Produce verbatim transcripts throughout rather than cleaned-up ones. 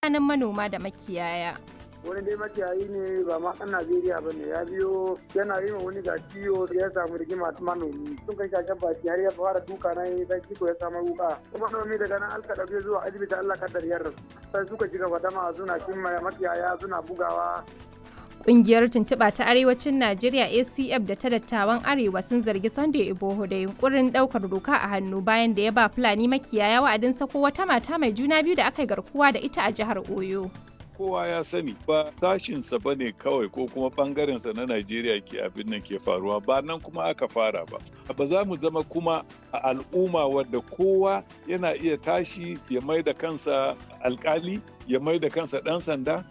tsakanin manoma da makiyaya. Wani dai makiyayi ne ba ma ɗan Najeriya ba ne, ya biyo yana yi wa wani ga ciwo ya samu rigima manomi sun kai shashen baki har ya fara duka na yi dan kiko ya samu wuka kuma manomi daga nan alka ɗauke zuwa asibiti Allah kaddar yarda sai suka ji gaba dama suna cin makiyaya suna bugawa. Ƙungiyar tuntuɓa ta Arewacin Najeriya A C F da ta dattawan Arewa sun zargi Sunday Igboho da yunkurin ɗaukar doka a hannu bayan da ya ba Fulani makiyaya wa'adin sako wata mata mai juna biyu da aka yi garkuwa da ita a jihar Oyo. Kowa ya sani ba sashinsa ba ne kawai ko kuma bangarensa na Najeriya ke abin nan ke faruwa ba nan kuma aka fara ba. Ba za mu zama kuma a al'umma wadda kowa yana iya tashi ya mai da kansa alkali ya mai da kansa ɗan sanda.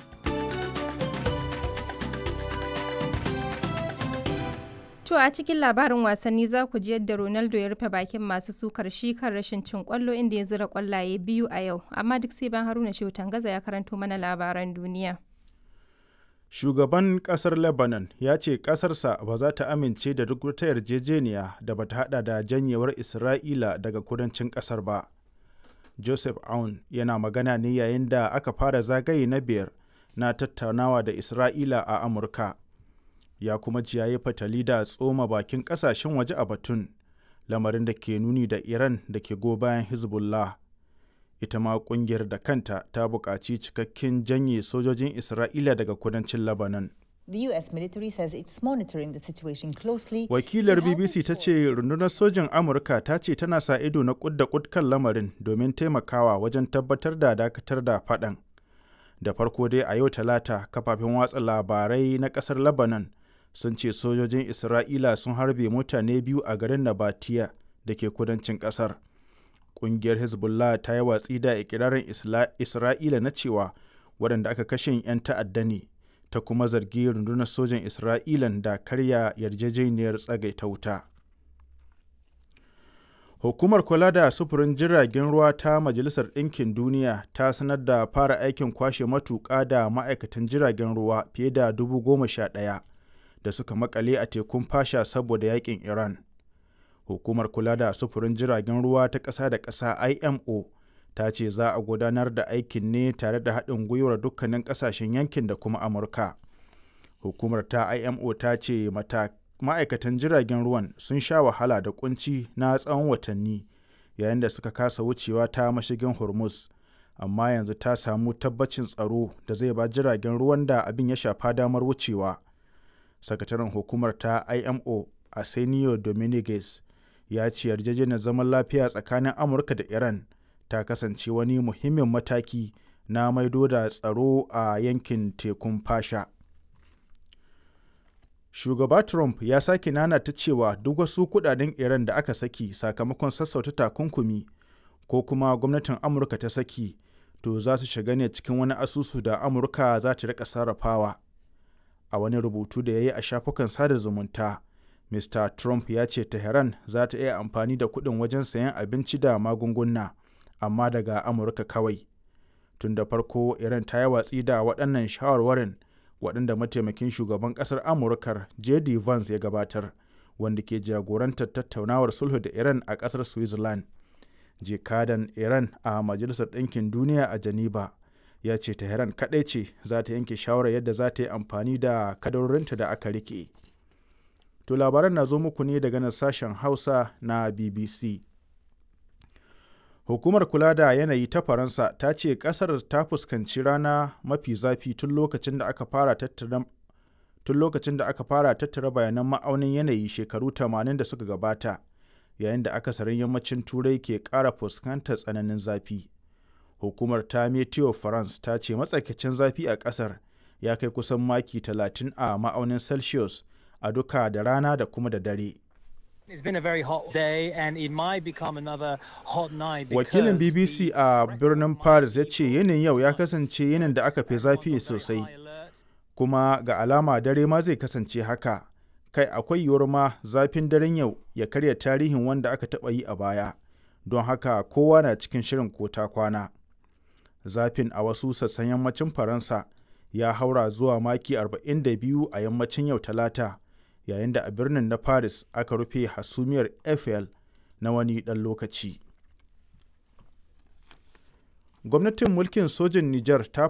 To a cikin labarin wasanni za ku ji yadda Ronaldo ya rufe bakin masu sukar shi kan rashin cin kwallo inda ya zira kwallaye biyu a yau, amma duk sai ban Haruna Shehu Tangaza ya karanto mana labaran duniya. Shugaban kasar Lebanon ya ce kasarsa ba za ta amince da duk wata yarjejeniya da bata hada da janyewar Isra'ila daga kudancin kasar ba. Joseph Aoun yana magana ne yayin da aka fara zagaye na biyar na tattaunawa da Isra'ila a Amurka. Ya kuma ji yayi fatali da tsoma bakin kasashen waje a batun, lamarin da ke nuni da Iran da ke go bayan Hezbollah. Ita ma kungiyar da kanta ta buƙaci cikakken janye sojojin Isra'ila daga kudancin Lebanon. The U S military says it's monitoring the situation closely. Wakilar B B C ta ce rundunar sojin Amurka ta ce tana sa ido na kud da kud kan lamarin domin taimakawa wajen tabbatar da dakatar da faɗan. Da farko dai a yau Talata, kafafen watsa labarai na ƙasar Lebanon sun ce sojojin Isra'ila sun harbe mutane biyu a garin Nabatiya da ke kudancin ƙasar. Ƙungiyar Hezbollah ta yi watsi da ikirarin Isra'ila na cewa waɗanda aka kashe 'yan ta'adda ne, ta kuma zargi rundunar sojan Isra'ilan da karya yarjejeniyar tsagaita wuta. Hukumar kula da sufurin jiragen ruwa ta Majalisar Ɗinkin Duniya ta sanar da fara aikin kwashe matuƙa da ma'aikatan jiragen ruwa fiye da dubu goma sha ɗaya. da suka makale a tekun fasha saboda yakin Iran. Hukumar kula da sufurin jiragen ruwa ta ƙasa da ƙasa I M O ta ce za a gudanar da aikin ne tare da haɗin gwiwar dukkanin ƙasashen yankin da kuma Amurka. Hukumar ta I M O ta ce ma'aikatan jiragen ruwan sun sha wahala da kunci na tsawon watanni yayin da suka kasa wucewa ta mashigin Hormuz, amma yanzu ta samu tabbacin tsaro da zai ba jiragen ruwan da abin ya shafa damar wucewa. Sakataren hukumar ta I M O Arsenio Dominguez ya ce yarjejeniyar zaman lafiya tsakanin Amurka da Iran ta kasance wani muhimmin mataki na maido da tsaro a yankin tekun fasha. Shugaba Trump ya sake nanata cewa duk wasu kudaden Iran da aka saki sakamakon sassauta takunkumi ko kuma gwamnatin Amurka ta saki to za su shiga ne cikin wani asusu da Amurka za ta rika sarrafawa. A wani rubutu da ya yi a shafukan sada zumunta, Mister Trump ya ce Tehran za ta iya amfani da kuɗin wajen sayan abinci da magunguna, amma daga Amurka kawai. Tun da farko, Iran ta yi watsi da waɗannan shawarwarin waɗanda mataimakin shugaban ƙasar Amurkar J D Vance ya gabatar, wanda ke jagorantar tattaunawar sulhu da Iran a ƙasar Switzerland. Jikadan Iran a Majalisar Ɗinkin Duniya a Geneva ya ce Tehran kaɗai ce za ta yanke shawarar yadda za ta yi amfani da kadarorinta da aka rike. To labaran na zo muku ne daga nan sashen Hausa na B B C. Hukumar kula da yanayi ta Faransa ta ce ƙasar ta fuskanci rana mafi zafi tun lokacin da aka fara tattara tun lokacin da aka fara tattara bayanan ma'aunin yanayi shekaru tamanin da suka gabata, yayin da akasarin yammacin Turai ke ƙara fuskantar tsananin zafi. Hukumar ta Meteo France ta ce matsakaicin zafi a ƙasar ya kai kusan maki talatin a ma'aunin Celsius a duka da rana da kuma da dare. Wakilin B B C a birnin Paris ya ce yinin yau ya kasance yinin da aka fi zafi sosai, kuma ga alama dare ma zai kasance haka. Kai akwai yiwuwar ma zafin daren yau ya karya tarihin wanda aka taɓa yi a baya, don haka kowa na cikin shirin ko ta kwana. Zafin a wasu sassan yammacin Faransa ya haura zuwa maki arba'in da biyu a yammacin yau Talata, yayin da a birnin na Paris aka rufe hasumiyar Eiffel na wani ɗan lokaci. Gwamnatin mulkin sojin Nijar ta